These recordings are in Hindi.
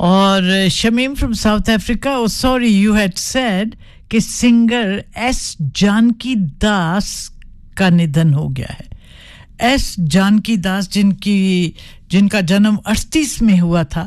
और Shamim from south Africa, O sorry you had said कि सिंगर एस जानकी दास का निधन हो गया है. एस जानकी दास जिनका जन्म 38 में हुआ था,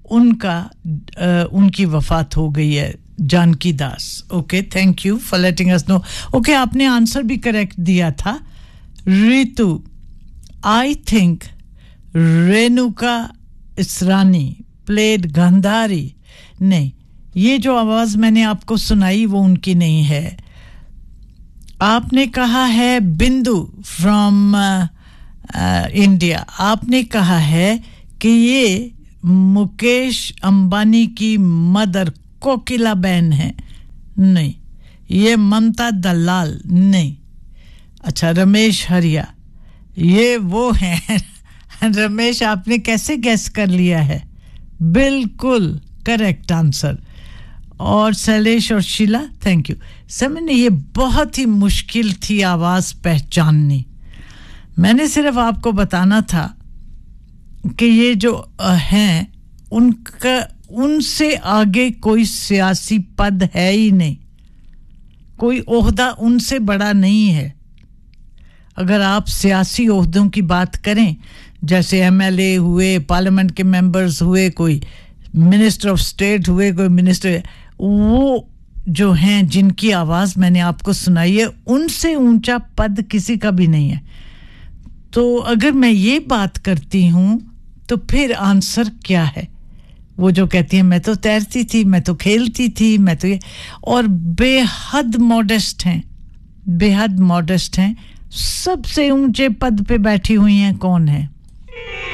उनकी वफात हो गई है. जानकी दास. Okay, thank you for letting us know. Okay, आपने आंसर भी करेक्ट दिया था. Ritu, I think Renuka Israni played Gandhari. नहीं, ये जो आवाज मैंने आपको सुनाई वो उनकी नहीं है. आपने कहा है बिंदु फ्रॉम इंडिया, आपने कहा है कि ये मुकेश अंबानी की मदर कोकिला बहन है. नहीं, ये ममता दलाल. नहीं. अच्छा, रमेश हरिया, ये वो हैं. रमेश, आपने कैसे गैस कर लिया है? बिल्कुल करेक्ट आंसर. और शैलेश और शीला, थैंक यू. समझने, ये बहुत ही मुश्किल थी आवाज पहचाननी. मैंने सिर्फ आपको बताना था कि ये जो हैं उनसे आगे कोई सियासी पद है ही नहीं, कोई ओहदा उनसे बड़ा नहीं है. अगर आप सियासी ओहदों की बात करें, जैसे एमएलए हुए, पार्लियामेंट के मेंबर्स हुए, कोई मिनिस्टर ऑफ स्टेट हुए, कोई मिनिस्टर, वो जो हैं जिनकी आवाज मैंने आपको सुनाई है, उनसे ऊंचा पद किसी का भी नहीं है. तो अगर मैं ये बात करती हूं तो फिर आंसर क्या है? वो जो कहती है मैं तो तैरती थी, मैं तो खेलती थी, मैं तो ये, और बेहद मॉडेस्ट हैं, बेहद मॉडेस्ट हैं. सबसे ऊंचे पद पे बैठी हुई हैं, कौन है?